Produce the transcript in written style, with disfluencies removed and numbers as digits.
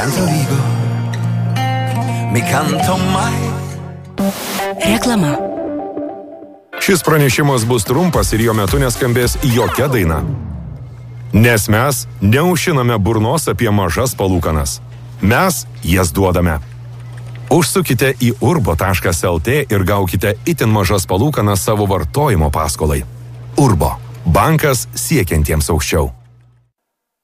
Reklama. Šis pranešimas bus trumpas ir jo metu neskambės jokia daina. Nes mes neužšiname burnos apie mažas palūkanas. Mes jas duodame. Užsukite į urbo.lt ir gaukite itin mažas palūkanas savo vartojimo paskolai. Urbo. Bankas siekiantiems aukščiau.